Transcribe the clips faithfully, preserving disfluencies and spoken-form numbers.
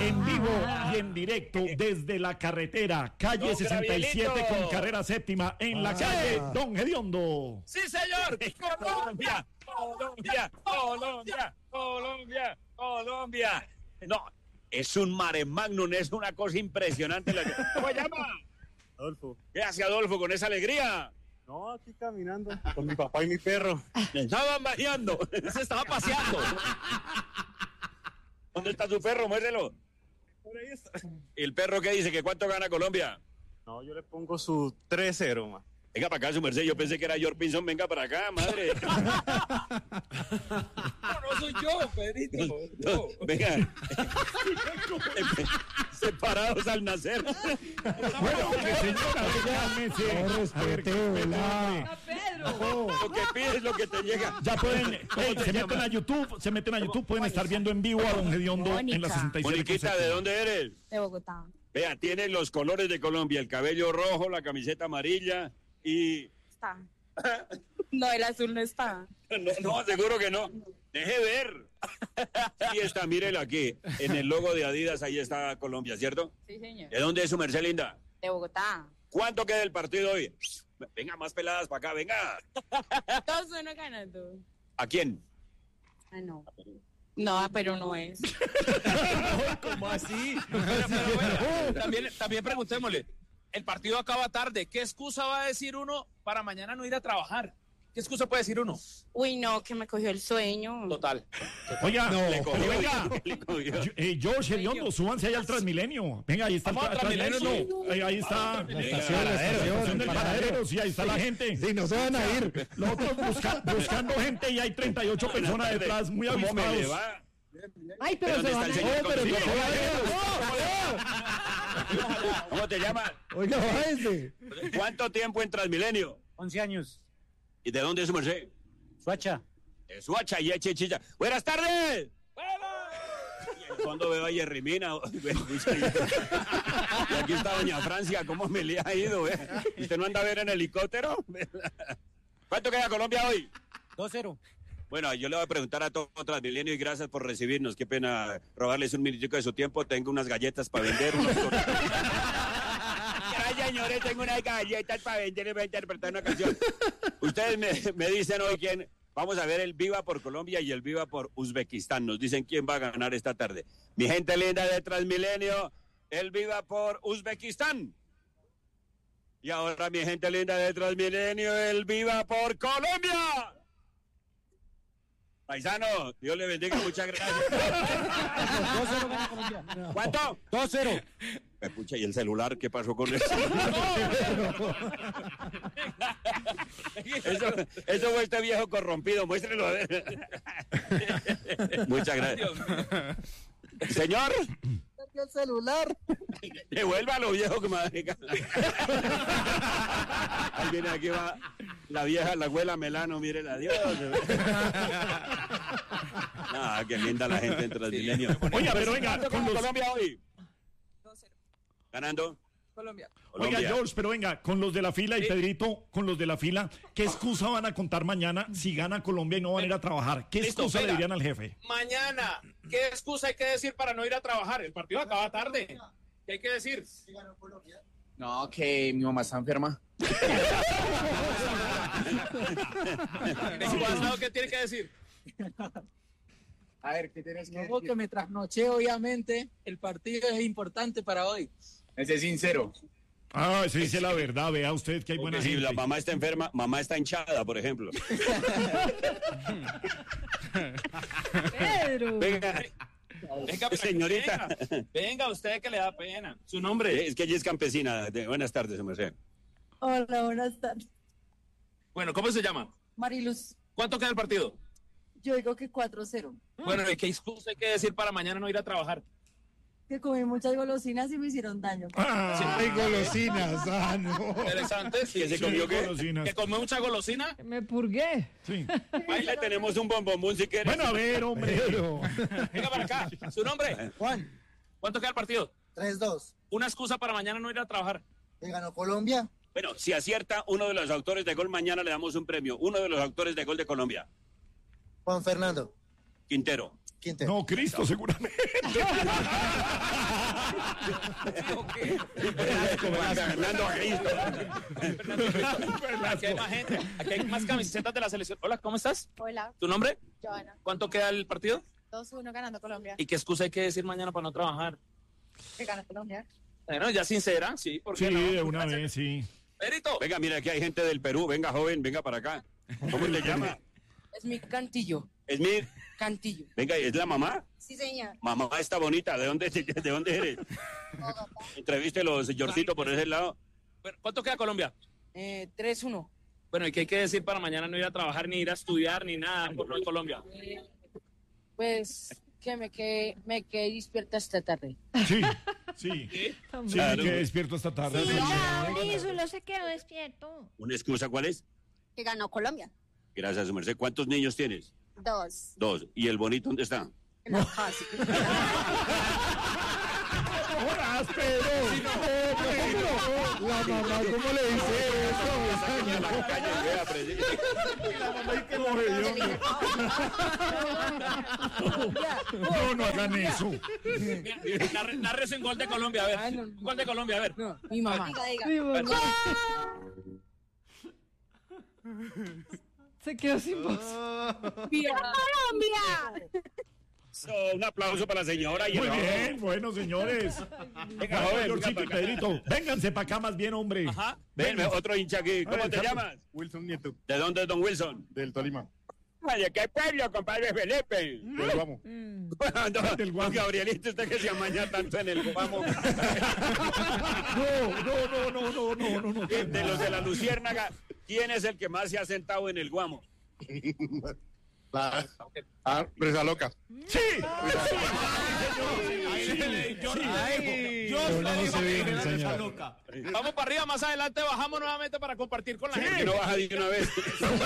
En vivo y en directo desde la carretera, calle Don sesenta y siete Gabrielito. con carrera séptima, en la Ah. calle Don Hediondo. ¡Sí, señor! ¡Colombia! ¡Colombia! ¡Colombia! ¡Colombia! ¡Colombia! No, es un mare magnum, es una cosa impresionante. La que... ¿Cómo se llama? Adolfo. ¿Qué hace Adolfo con esa alegría? No, aquí caminando con mi papá y mi perro. Estaban bañando, se estaba paseando. ¿Dónde está su perro? Muérdelo. Por ahí está. ¿Y el perro qué dice? ¿Que cuánto gana Colombia? No, yo le pongo su tres cero, ma. Venga para acá, su merced. Yo pensé que era George Pinson. Venga para acá, madre. No, no soy yo, Pedrito. No, No. venga. Separados al nacer. Bueno, hombre, señora, cálmese. No, respete, ¿verdad? A Pedro. Lo que pides, lo que te llega. Ya pueden, hey, se meten a YouTube, se meten a YouTube, pueden estar viendo en vivo a Don Hediondo en la sesenta y siete. Moniquita, ¿de dónde eres? De Bogotá. Vea, tiene los colores de Colombia, el cabello rojo, la camiseta amarilla y... Está. No, el azul no está. No, no, seguro que no. Deje ver. Ahí está, mírela aquí. En el logo de Adidas, ahí está Colombia, ¿cierto? Sí, señor. ¿De dónde es su merced linda? De Bogotá. ¿Cuánto queda el partido hoy? Venga, más peladas para acá, venga. Dos uno ganando. ¿A quién? Ah, no. No, pero no es. ¿Cómo así? Pero, pero, bueno, también, también preguntémosle, el partido acaba tarde, ¿qué excusa va a decir uno para mañana no ir a trabajar? ¿Qué excusa puede decir uno? Uy, no, que me cogió el sueño. Total. Oiga, Le pero cogió, venga, le cogió. eh, George Hediondo, súbanse allá al Transmilenio. Venga, ahí está el Vamos al tra- Transmilenio, Transmilenio, no. Ahí, ahí está La estación, la la estación estación. del paradero, sí, ahí está la gente. Sí, no se van a ir. Los otros busca- buscando gente y hay treinta y ocho personas detrás, muy ¿Cómo me le avispados. va? Ay, pero ¿Dónde se está van el a señor ir. Oh, pero Consiglio? no se vayan. ¿Cómo te llamas? Oiga, váyase. ¿Cuánto tiempo en Transmilenio? once años. ¿Y de dónde es su merced? Suacha. De Suacha y Eche Chicha. ¡Buenas tardes! Y en el fondo veo a Yerrimina. Y aquí está doña Francia. ¿Cómo me le ha ido? eh? ¿Usted no anda a ver en helicóptero? ¿Cuánto queda Colombia hoy? dos cero. Bueno, yo le voy a preguntar a todo Transmilenio y gracias por recibirnos. Qué pena robarles un minutico de su tiempo. Tengo unas galletas para vender. unos cor- Ay, señores, tengo unas galletas para vender y voy a interpretar una canción. Ustedes me, me dicen hoy quién. Vamos a ver el Viva por Colombia y el Viva por Uzbekistán. Nos dicen quién va a ganar esta tarde. Mi gente linda de Transmilenio, el Viva por Uzbekistán. Y ahora mi gente linda de Transmilenio, el Viva por Colombia. Paisano, Dios le bendiga, muchas gracias. dos cero gana Colombia. ¿Cuánto? dos cero. Me escucha, ¿y el celular qué pasó con eso? eso? Eso fue este viejo corrompido, muéstrelo a ver. Muchas gracias. Señor, El celular. devuélvalo, viejo que me Ahí viene, aquí va la vieja, la abuela Melano, mire la Dios. Ah, qué linda la gente en Transmilenio. Oiga, pero venga, ¿Cuánto con gana los- Colombia hoy? dos cero. ¿Ganando? Colombia. Oiga, Colombia. George, pero venga, con los de la fila y Sí. Pedrito, con los de la fila, ¿qué excusa van a contar mañana si gana Colombia y no van a ir a trabajar? ¿Qué Listo, excusa le venga. dirían al jefe? Mañana, ¿qué excusa hay que decir para no ir a trabajar? El partido acaba tarde. ¿Qué hay que decir? No, que mi mamá está enferma. Desguazado, ¿qué tiene que decir? A ver, ¿qué tienes que No, que me trasnoché, obviamente. El partido es importante para hoy. Ese es sincero. Ah, se dice la verdad, vea usted que hay buena Porque si gente. la mamá está enferma, mamá está hinchada, por ejemplo. Pedro. Venga, Venga, pero- señorita. Venga, venga, usted que le da pena. Su nombre. Es que ella es campesina. De- buenas tardes, su merced. Hola, buenas tardes. Bueno, ¿cómo se llama? Mariluz, ¿Cuánto queda el partido? yo digo que cuatro cero. Bueno, ¿y qué excusa hay que decir para mañana no ir a trabajar? Que comí muchas golosinas y me hicieron daño. Ah, Ay, golosinas. Ah, no. Interesante. Sí, ¿Que se sí. comió qué? golosinas. ¿Que comió mucha golosina? Me purgué. Sí. Ahí le tenemos un bombombón si quieres. Bueno, a ver, hombre. Pero. Venga para acá. ¿Su nombre? Juan, ¿Cuánto queda el partido? tres dos. Una excusa para mañana no ir a trabajar. ¿Que ganó Colombia? Bueno, si acierta uno de los autores de gol, mañana le damos un premio. Uno de los autores de gol de Colombia. Juan Fernando Quintero. Quintero. No, Cristo, seguramente. Fernando Cristo. Aquí hay más gente, aquí hay más camisetas de la selección. Hola, ¿cómo estás? Hola, ¿Tu nombre? Joana. ¿Cuánto queda el partido? dos uno ganando Colombia. ¿Y qué excusa hay que decir mañana para no trabajar? ¿Que gana Colombia? Bueno, ya sincera, sí, ¿por qué Sí, no? de una vez, sí. Perito. Venga, mira, aquí hay gente del Perú. Venga, joven, venga para acá. ¿Cómo le llama? Es mi Cantillo. Esmir. Cantillo. Venga, ¿es la mamá? Sí, señor. Mamá está bonita. ¿De dónde, de dónde eres? Entrevístelo, señorcito, por ese lado. Bueno, ¿cuánto queda Colombia? Eh, tres uno. Bueno, ¿y qué hay que decir para mañana no ir a trabajar, ni ir a estudiar, ni nada por lo de Colombia? Pues que me quedé, me quedé despierta esta tarde. Sí, sí. Sí, Claro. que despierto esta tarde. Sí. solo se quedó despierto. ¿Una excusa cuál es? Que ganó Colombia. Gracias, su merced. ¿Cuántos niños tienes? Dos. Dos. ¿Y el bonito dónde está? En la casa. ¡Hola, Pedro! La mamá, ¿cómo le dice eso? Sáquenme a la calle, vea, presidente. No, no hagan eso. Narre, narre un gol de Colombia, a ver. Ay, no, no. Un gol de Colombia, a ver. No, mi mamá. Diga, diga. Mi mamá. Se quedó sin voz. ¡Colombia! So, un aplauso para la señora. Y Muy el bien, bueno, señores. Venga, Bueno, joven, Georgito y venga para acá. Pedrito, vénganse para acá más bien, hombre. Ajá. Ven, ven, otro hincha aquí. ¿Cómo ver, te Carlos. llamas? Wilson Nieto, ¿De dónde es don Wilson? del Tolima. ¿De qué pueblo, compadre Felipe? Del Guamo. No, Del Guamo. Gabrielito, usted que se amaña tanto en el Guamo. No, no, no, no, no, no, no, no. De los de la Luciérnaga, ¿quién es el que más se ha sentado en el Guamo? La ah, presa loca. Sí. Yo no sé bien, señor. Vamos para arriba, más adelante bajamos nuevamente para compartir con la Que gente. no baja de una vez.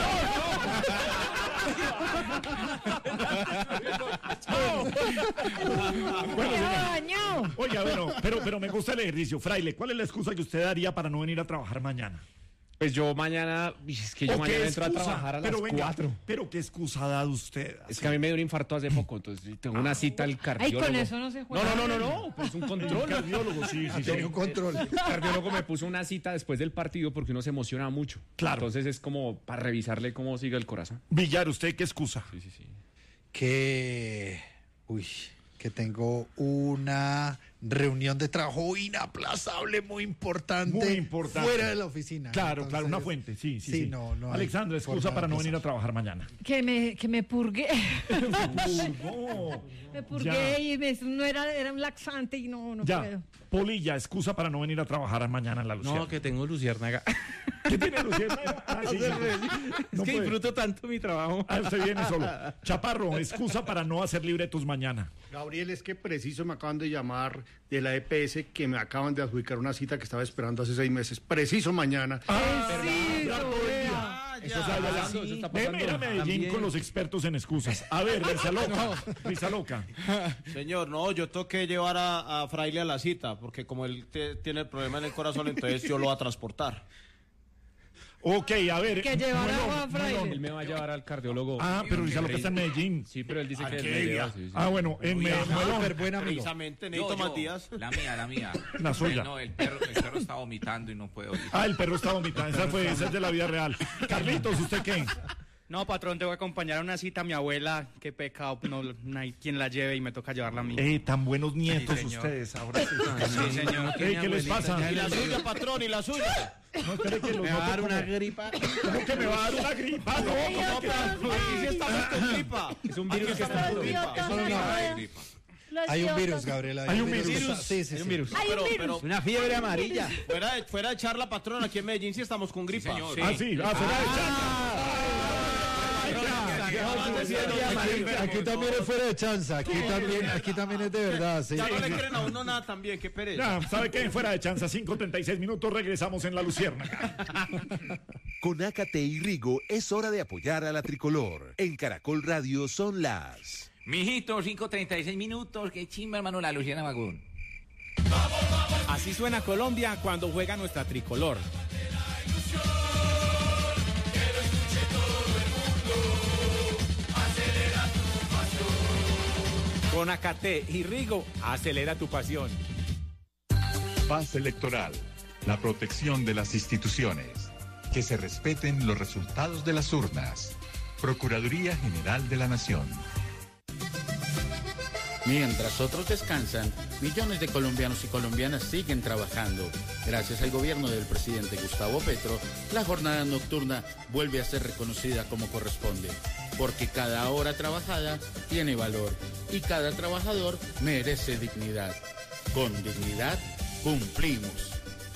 Bueno, señor. Oiga, bueno, pero, pero me gusta el ejercicio. Fraile, ¿cuál es la excusa que usted daría para no venir a trabajar mañana? Pues yo mañana, es que yo ¿O qué mañana entro a excusa? trabajar a las Pero venga, cuatro. pero qué excusa ha dado usted. Es que a mí me dio un infarto hace poco, entonces tengo una cita al Ay, cardiólogo. con eso no se juega. No, no, no, no, no, pues un control. Cardiólogo, sí, sí, sí. Tiene un control. El cardiólogo me puso una cita después del partido porque uno se emociona mucho. Claro. Entonces es como para revisarle cómo sigue el corazón. Villar, ¿usted qué excusa? Sí, sí, sí. Que. Uy, que tengo una reunión de trabajo inaplazable, muy importante. Muy importante. Fuera de la oficina. Claro, Entonces, claro, una fuente, sí, sí. Sí, sí. no, no hay Alexandra, excusa forma de para no venir a aplazar. trabajar mañana. Que me, que me purgué. No. Me purgué Ya. y me, no era, era un laxante y no, no Ya, puedo. Polilla, excusa para no venir a trabajar mañana en la Luciana. No, que tengo luciérnaga. ¿Qué tiene Luciana? Ah, sí, sí. No es que puede. disfruto tanto mi trabajo. Ah, usted viene solo. Chaparro, excusa para no hacer libretos mañana. Gabriel, es que preciso me acaban de llamar de la E P S que me acaban de adjudicar una cita que estaba esperando hace seis meses. Preciso mañana. Ah, Sí, ya, lo Polilla. Eso está pasando, eso está Ven, pasando. mira Medellín También. con los expertos en excusas. A ver, Risa Loca. Risa Loca. Señor, no, yo tengo que llevar a, a Fraile a la cita, porque como él te- tiene el problema en el corazón, entonces yo lo voy a transportar. Ok, a ver. Que llevar Muelón, agua a Fraile. Muelón. Él me va a llevar al cardiólogo. Ah, pero Risa Loca está en Medellín. Sí, pero él dice que él me Arquelia. lleva. Sí, sí. Ah, bueno, en Me- Muelón. Súper buen amigo. Precisamente, necesito Yo, yo, Matías. La mía, la mía. La suya. Eh, No, el perro, el perro está vomitando y no puedo ir. Ah, el perro está vomitando. Esa fue, esa es de la vida real. Carlitos, ¿usted qué? No, patrón, te voy a acompañar a una cita a mi abuela. Qué pecado, no, no hay quien la lleve y me toca llevarla a mí. Eh, tan buenos nietos Sí, señor. ustedes ahora. Sí, Sí, señor. Ey, ¿qué les pasa? Y la suya, patrón, y la suya. No, espere que los Me va a noto dar una como- gripa. ¿Cómo que me va a dar una gripa? No, ¿cómo que- Aquí sí estamos con gripa. Es un virus que está Estamos dando con gripa. gripa. No, no, no. Ay, gripa. Hay un virus, Gabriela. Hay un virus. Sí, sí, sí. Pero, pero, Una fiebre amarilla. fuera de, fuera de charla, patrón, aquí en Medellín sí estamos con gripa. señor. Ah, sí, ah, fuera de chanta. Aquí, aquí también es fuera de chanza. Aquí también, aquí también es de verdad. Sí. Ya no le creen a uno nada también, qué pereza. Ya, ¿sabe qué? Fuera de chanza, cinco treinta y seis minutos, regresamos en La Luciérnaga. Con Ácate y Rigo es hora de apoyar a la tricolor. En Caracol Radio son las... Mijito, cinco treinta y seis minutos. Qué chimba, hermano, la Luciana Magún. Así suena Colombia cuando juega nuestra tricolor. Con Acate y Rigo, acelera tu pasión. Paz electoral, la protección de las instituciones, que se respeten los resultados de las urnas. Procuraduría General de la Nación. Mientras otros descansan, millones de colombianos y colombianas siguen trabajando. Gracias al gobierno del presidente Gustavo Petro, la jornada nocturna vuelve a ser reconocida como corresponde. Porque cada hora trabajada tiene valor y cada trabajador merece dignidad. Con dignidad, cumplimos.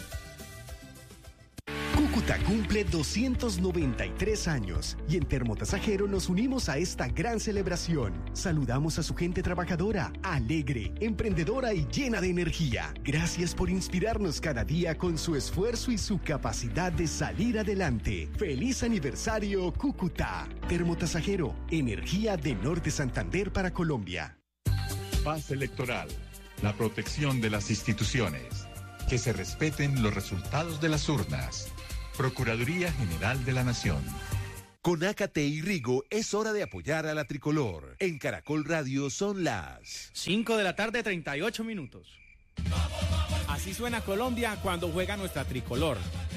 Cúcuta cumple doscientos noventa y tres años y en Termotasajero nos unimos a esta gran celebración. Saludamos a su gente trabajadora, alegre, emprendedora y llena de energía. Gracias por inspirarnos cada día con su esfuerzo y su capacidad de salir adelante. ¡Feliz aniversario, Cúcuta! Termotasajero, energía de Norte Santander para Colombia. Paz electoral, la protección de las instituciones, que se respeten los resultados de las urnas. Procuraduría General de la Nación. Con Ácate y Rigo es hora de apoyar a la tricolor. En Caracol Radio son las cinco de la tarde, treinta y ocho minutos. Así suena Colombia cuando juega nuestra tricolor.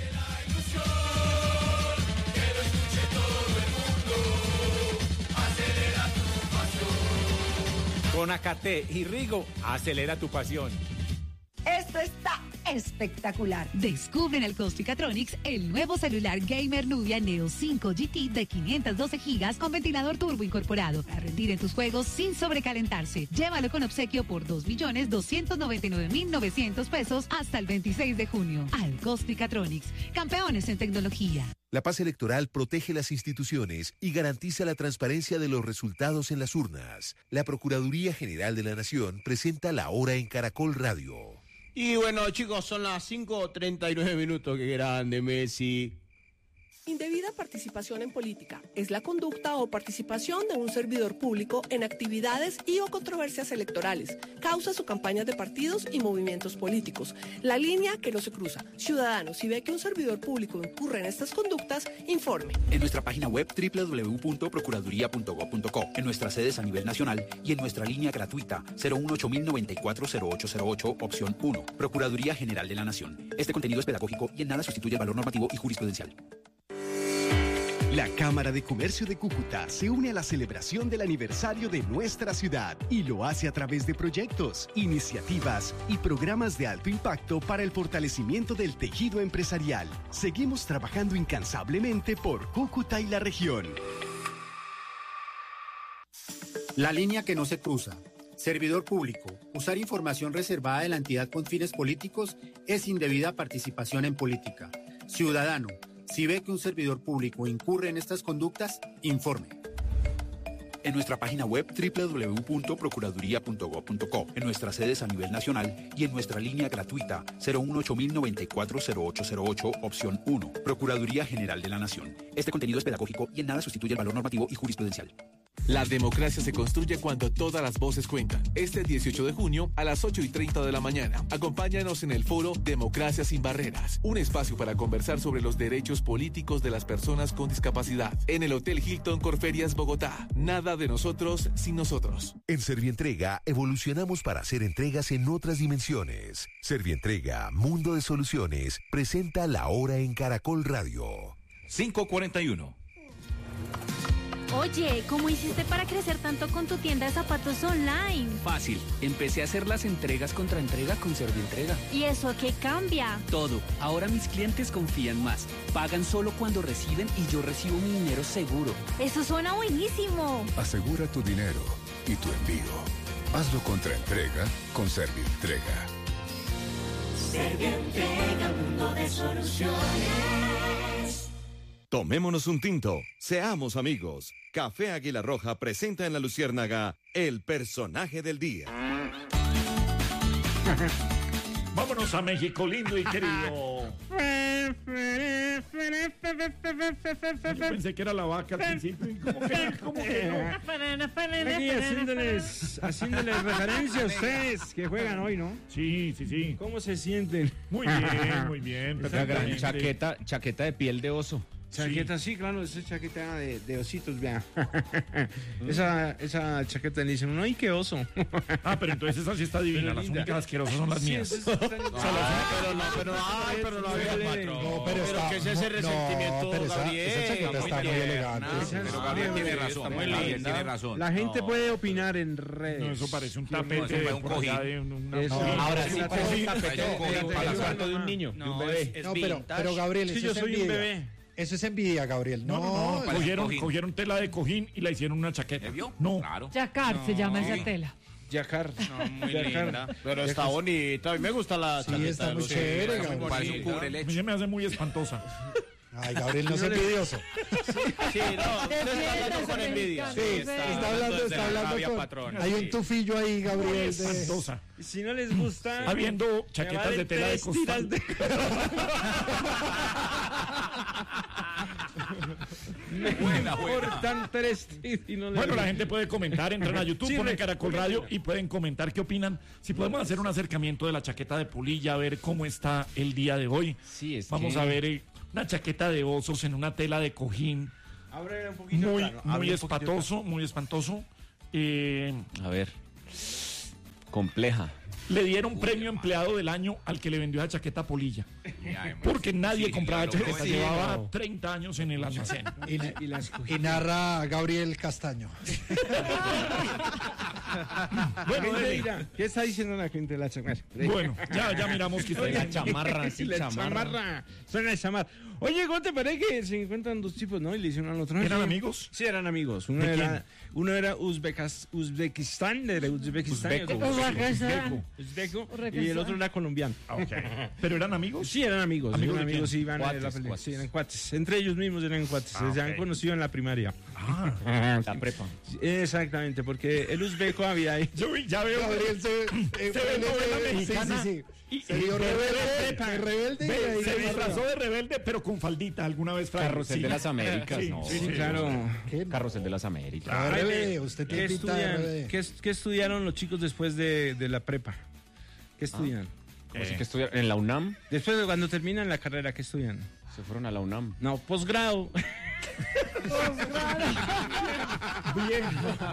Con Ácate y Rigo, acelera tu pasión. Esto está espectacular. Descubre en el Costicatronics el nuevo celular gamer Nubia Neo cinco G T de quinientos doce gigas con ventilador turbo incorporado para rendir en tus juegos sin sobrecalentarse. Llévalo con obsequio por dos millones doscientos noventa y nueve mil novecientos pesos hasta el veintiséis de junio. Al Costicatronics, campeones en tecnología. La paz electoral protege las instituciones y garantiza la transparencia de los resultados en las urnas. La Procuraduría General de la Nación presenta La Hora en Caracol Radio. Y bueno, chicos, son las cinco treinta y nueve minutos. Qué grande, Messi. Indebida participación en política es la conducta o participación de un servidor público en actividades y o controversias electorales, causas o campañas de partidos y movimientos políticos. La línea que no se cruza. Ciudadano, si ve que un servidor público incurre en estas conductas, informe. En nuestra página web doble u doble u doble u punto procuraduría punto gob punto co, en nuestras sedes a nivel nacional y en nuestra línea gratuita cero uno ocho mil noventa y cuatro cero ocho cero ocho, opción uno. Procuraduría General de la Nación. Este contenido es pedagógico y en nada sustituye el valor normativo y jurisprudencial. La Cámara de Comercio de Cúcuta se une a la celebración del aniversario de nuestra ciudad y lo hace a través de proyectos, iniciativas y programas de alto impacto para el fortalecimiento del tejido empresarial. Seguimos trabajando incansablemente por Cúcuta y la región. La línea que no se cruza. Servidor público. Usar información reservada de la entidad con fines políticos es indebida participación en política. Ciudadano. Si ve que un servidor público incurre en estas conductas, informe. En nuestra página web doble u doble u doble u punto procuraduría punto gob punto co, en nuestras sedes a nivel nacional y en nuestra línea gratuita cero uno ocho mil noventa y cuatro cero ocho cero ocho, opción uno. Procuraduría General de la Nación. Este contenido es pedagógico y en nada sustituye el valor normativo y jurisprudencial. La democracia se construye cuando todas las voces cuentan. Este dieciocho de junio a las ocho y treinta de la mañana. Acompáñanos en el foro Democracia sin Barreras, un espacio para conversar sobre los derechos políticos de las personas con discapacidad. En el Hotel Hilton Corferias, Bogotá. Nada de nosotros sin nosotros. En Servientrega evolucionamos para hacer entregas en otras dimensiones. Servientrega, Mundo de Soluciones, presenta La Hora en Caracol Radio. cinco cuarenta y uno. Oye, ¿cómo hiciste para crecer tanto con tu tienda de zapatos online? Fácil, empecé a hacer las entregas contra entrega con Servientrega. ¿Y eso qué cambia? Todo, ahora mis clientes confían más, pagan solo cuando reciben y yo recibo mi dinero seguro. Eso suena buenísimo. Asegura tu dinero y tu envío. Hazlo contra entrega con Servientrega. Servientrega, mundo de soluciones. Tomémonos un tinto, seamos amigos. Café Águila Roja presenta en La Luciérnaga el personaje del día. Vámonos a México, lindo y querido. Yo pensé que era la vaca al principio. ¿Cómo que, cómo que no? Aquí haciéndoles, haciéndoles referencia a ustedes que juegan hoy, ¿no? Sí, sí, sí. ¿Cómo se sienten? Muy bien, muy bien. La gran chaqueta, chaqueta de piel de oso. Chaqueta, sí, claro, esa chaqueta de, de ositos, vea. esa, esa chaqueta le dicen, uno, ¡ay, qué oso! Ah, pero entonces esa sí está divina. Las únicas asquerosas son las Sí, mías. esas están- No, pero no, pero ay, pero no había patrón. No, pero está- ¿qué es ese no, resentimiento, pero esa- Gabriel? esa chaqueta está muy tierna. elegante. Pero Gabriel tiene razón, muy Gabriel linda. tiene razón. La gente No. puede opinar en redes. No, eso parece un Sí, tapete no, eso de fue un por allá cojín. de un- una- Eso. Sí, Ahora sí, sí, sí, parece sí. un tapete Parece un cojín de- para el de- cuarto de un niño, de un No, bebé. es, es No, pero, vintage. pero Gabriel, Sí, eso yo es soy un envidia. bebé. Eso es envidia, Gabriel. No, No, no, no, parece cogieron, cojín. cogieron tela de cojín y la hicieron una chaqueta. ¿Me vio? No, Claro. Jacquard se llama esa tela. Yacar. No, muy Yacar. linda. Pero está bonita, a mí me gusta la Sí, chaqueta está de muy los- chévere, está muy Gabriel. Parece un bonita. a mí cubreleche. se me hace muy espantosa. Ay, Gabriel, no es envidioso. Sí, no, usted está hablando con envidia. Sí, está hablando, está hablando con... patrón. Hay un tufillo ahí, Gabriel. de- Espantosa. Si no les gusta... Habiendo me chaquetas valen de tela de tres tiras costal. de- Buena, Por buena. tan tres y no les Bueno, la gusta. gente puede comentar, entran a YouTube, Sí, ponen re- Caracol Radio y pueden comentar qué opinan. Si podemos hacer un acercamiento de la chaqueta de Pulilla, a ver cómo está el día de hoy. Sí, es Vamos que- a ver eh, una chaqueta de osos en una tela de cojín. Ábrele un poquito, Muy, claro, muy ábrele un poquito. espantoso, muy espantoso. Eh, A ver. Compleja. le dieron premio empleado del año al que le vendió esa chaqueta a Polilla. Porque nadie Sí, compraba claro, chaqueta, sí, llevaba no. treinta años en el almacén. Y, Y las y narra Gabriel Castaño. Bueno, Bueno, Deli. ¿qué está diciendo la gente de la chamarra? Bueno, ya, ya miramos que está La chamarra, sí, la chamarra. chamarra. Suena la chamarra. Oye, ¿cómo te parece que se encuentran dos tipos, no? Y le hicieron al otro. ¿Eran Sí. amigos? Sí, eran amigos. Uno ¿De era, uno era Uzbecas- Uzbekistán, de Uzbekistán. y Uzbeco. otro- Uzbekistán. Uzbeco. Uzbekistán. Y el otro era colombiano. Ah, ok. ¿Pero eran amigos? Sí, eran amigos. ¿Amigos eran de amigos, quién? sí, iban a Cuates, la pelea. cuates. Sí, eran cuates. Entre ellos mismos eran cuates. Ah, se ok. han conocido en la primaria. Ah, La prepa. Exactamente, porque el uzbeco había ahí. yo vi- ya veo. Gabriel se, eh, Se ve él novela es- mexicana. Sí, sí, Y- sí. Se vio y- rebelde, prepa. rebelde. y Ve, ahí se se disfrazó de rebelde, pero con faldita alguna vez. Fran. Carrusel Sí. de las Américas, Sí, no. sí, Sí, sí. claro. ¿Qué? Carrusel de las Américas. Ah, Ay, bebé, ¿qué- usted ¿qué tiene pinta de estudian, bebé. ¿qué, es- qué estudiaron los chicos después de, de la prepa? ¿Qué estudian? ¿Cómo así que estudiaron? ¿En la UNAM? Después de cuando terminan la carrera, ¿qué estudian? Se fueron a la UNAM. No, posgrado. Bien.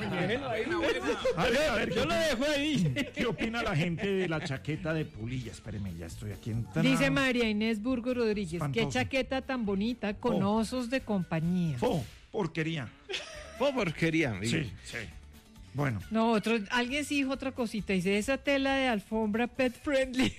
A ver, a ver, Yo lo dejo ahí. ¿qué opina la gente de la chaqueta de Pulilla? Espéreme, ya estoy aquí en Dice María Inés Burgo Rodríguez, qué Espantoso. chaqueta tan bonita con Oh. osos de compañía. Fo, porquería. Oh, porquería. Sí, sí. Bueno. No, otro, alguien sí dijo otra cosita, dice esa tela de alfombra pet friendly.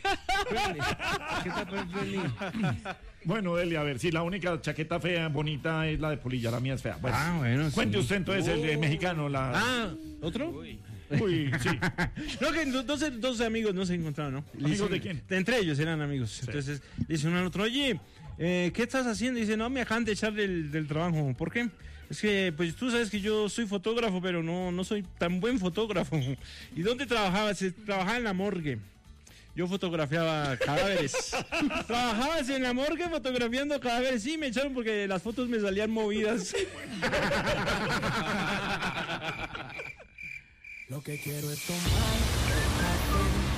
Bueno, Deli, a ver, si la única chaqueta fea, bonita es la de Pulilla, la mía es fea. Bueno, Ah, bueno, cuente sí. usted entonces el de mexicano, la... Ah, ¿otro? Uy, sí. No, que dos, dos amigos no se encontraron, ¿no? Le ¿Amigos dicen- de quién? Entre ellos eran amigos. Entonces le dice uno al otro, oye, eh, ¿qué estás haciendo? Y dice, no, me acaban de echar del, del trabajo. ¿Por qué? Es que, pues tú sabes que yo soy fotógrafo, pero no, no soy tan buen fotógrafo. ¿Y dónde trabajabas? Eh, Trabajaba en la morgue. Yo fotografiaba cadáveres. ¿Trabajabas en la morgue fotografiando cadáveres? Sí, me echaron porque las fotos me salían movidas. Lo que quiero es tomar,